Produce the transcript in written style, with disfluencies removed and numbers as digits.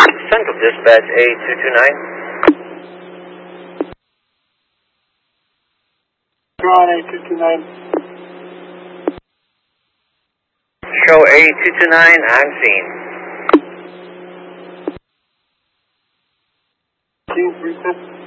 Central Dispatch A229. On A229. Show A229 on scene. 2 3